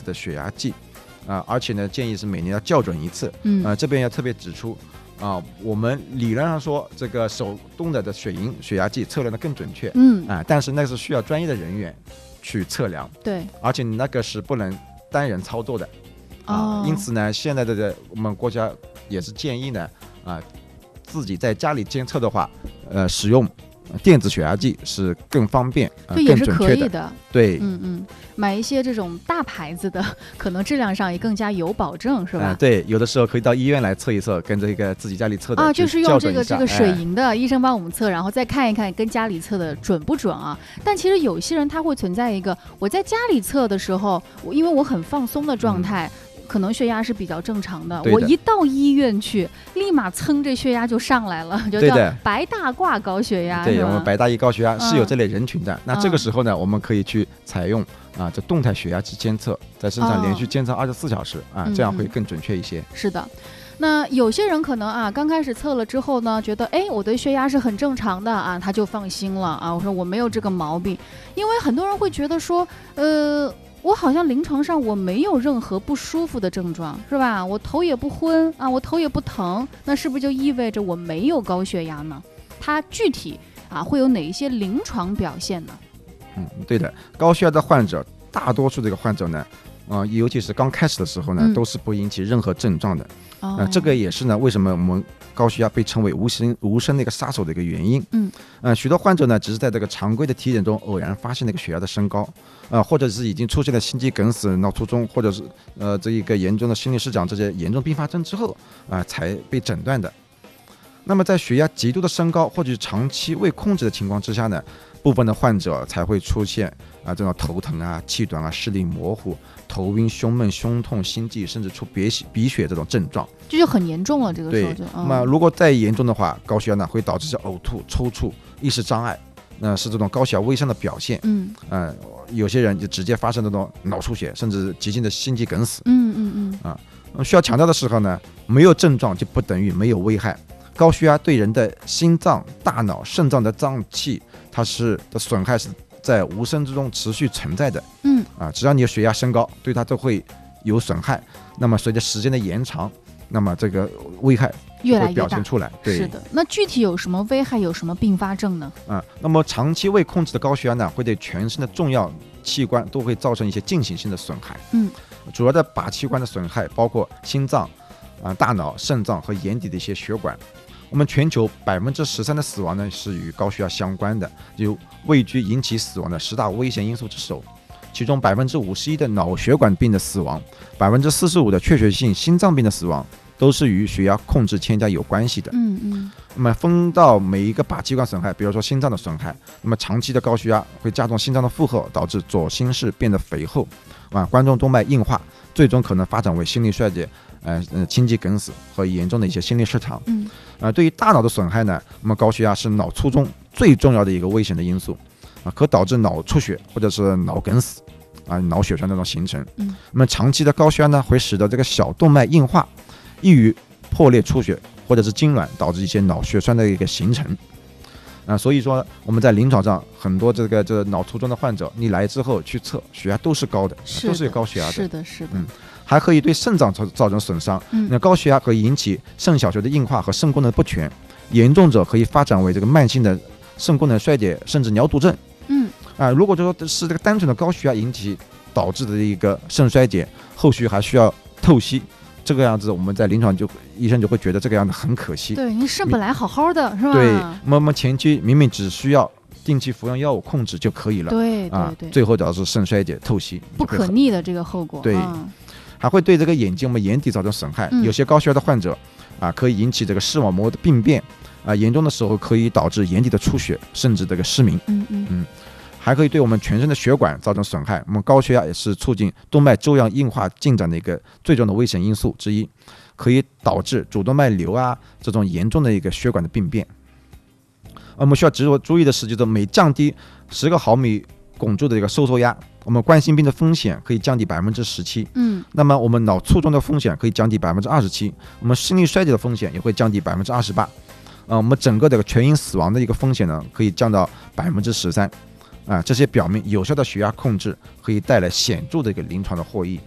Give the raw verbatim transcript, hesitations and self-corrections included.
的血压计啊、呃，而且呢，建议是每年要校准一次。 嗯， 呃，这边要特别指出啊、呃，我们理论上说这个手动的的血银血压计测量的更准确， 嗯啊、呃，但是那是需要专业的人员去测量， 对， 而且你那个是不能单人操作的啊、 哦， 因此呢，现在的我们国家也是建议呢啊、呃，自己在家里监测的话，呃，使用电子血压计是更方便，呃、 这也是更准确的。 可以的。 对， 嗯嗯，买一些这种大牌子的，可能质量上也更加有保证，是吧？ 呃、对，有的时候可以到医院来测一测，跟这个自己家里测的啊，就是用这个这个水银、 银的、哎、医生帮我们测，然后再看一看跟家里测的准不准啊。但其实有些人他会存在一个，我在家里测的时候，我因为我很放松的状态。嗯，可能血压是比较正常的， 的我一到医院去，立马蹭这血压就上来了，就叫白大褂高血压。 对，我们白大褂高血压是有这类人群的。 嗯、 那这个时候呢，我们可以去采用啊这动态血压计监测，在身上连续监测二十四小时、哦、啊，这样会更准确一些。 嗯、是的。那有些人可能啊，刚开始测了之后呢，觉得哎，我的血压是很正常的啊，他就放心了啊。我说我没有这个毛病，因为很多人会觉得说，呃。我好像临床上我没有任何不舒服的症状，是吧？我头也不昏啊，我头也不疼，那是不是就意味着我没有高血压呢？它具体啊会有哪一些临床表现呢？ 嗯，对的，高血压的患者，大多数这个患者呢，呃，尤其是刚开始的时候呢，嗯、都是不引起任何症状的。啊、呃，这个也是呢，为什么我们高血压被称为无声无声的一个杀手的一个原因。嗯，呃，许多患者呢，只是在这个常规的体检中偶然发现那个血压的升高，呃，或者是已经出现了心肌梗死、脑卒中，或者是呃这一个严重的心律失常这些严重并发症之后啊、呃，才被诊断的。那么在血压极度的升高或者是长期未控制的情况之下呢，部分的患者才会出现啊、呃、这种头疼啊、气短啊、视力模糊、头晕、胸闷、胸痛、心悸，甚至出鼻血鼻血这种症状， 这就很严重了。这个时候就， 对，那么如果再严重的话，高血压呢会导致呕吐、抽搐、意识障碍，那是这种高血压危伤的表现。嗯，呃，有些人就直接发生这种脑出血，甚至急性的心肌梗死。 嗯嗯嗯。 啊，需要强调的时候呢，没有症状就不等于没有危害。高血压对人的心脏、大脑、肾脏的脏器，它是的损害是在无声之中持续存在的。嗯，啊，只要你的血压升高，对它都会有损害。那么随着时间的延长，那么这个危害越来越大， 会表现出来。对， 是的。那具体有什么危害，有什么并发症呢？ 啊，那么长期未控制的高血压呢，会对全身的重要器官都会造成一些进行性的损害。嗯，主要的靶器官的损害包括心脏、啊、大脑、肾脏和眼底的一些血管。我们全球百分之十三的死亡呢是与高血压相关的，就位居引起死亡的十大危险因素之首。其中百分之五十一的脑血管病的死亡，百分之四十五的确血性心脏病的死亡，都是与血压控制欠佳有关系的。嗯嗯。那么分到每一个靶器官损害，比如说心脏的损害，那么长期的高血压会加重心脏的负荷，导致左心室变得肥厚，啊，冠状动脉硬化，最终可能发展为心力衰竭。呃呃，心肌梗死和严重的一些心律失常。嗯，呃，对于大脑的损害呢，那么高血压是脑卒中最重要的一个危险的因素，啊，可导致脑出血或者是脑梗死，啊，脑血栓那种形成。嗯，那么长期的高血压呢，会使得这个小动脉硬化，易于破裂出血或者是痉挛，导致一些脑血栓的一个形成。啊，所以说我们在临床上很多这个这个脑卒中的患者，你来之后去测血压都是高的， 是的都是有高血压的。 是的，是的。嗯， 还可以对肾脏造成损伤。嗯，那高血压可以引起肾小球的硬化和肾功能不全，严重者可以发展为这个慢性的肾功能衰竭，甚至尿毒症。嗯，啊，如果就说是这个单纯的高血压引起导致的一个肾衰竭，后续还需要透析。这个样子，我们在临床就医生就会觉得这个样子很可惜。 对，你肾本来好好的，是吧？ 对，那么我们前期明明只需要定期服用药物控制就可以了。 对对对， 啊，最后导致肾衰竭、透析， 不可逆的这个后果。 对，嗯，还会对这个眼睛、我们眼底造成损害。嗯，有些高血压的患者啊，可以引起这个视网膜的病变，啊，严重的时候可以导致眼底的出血，甚至这个失明。嗯嗯嗯。还可以对我们全身的血管造成损害。我们高血压也是促进动脉粥样硬化进展的一个最重要的危险因素之一，可以导致主动脉瘤啊这种严重的一个血管的病变。我们需要值得注意的是，就是每降低十个毫米汞柱的一个收缩压，我们冠心病的风险可以降低百分之十七。嗯，那么我们脑卒中的风险可以降低百分之二十七，我们心力衰竭的风险也会降低百分之二十八。呃，我们整个这个全因死亡的一个风险呢，可以降到百分之十三。啊，这些表明有效的血压控制可以带来显著的一个临床的获益。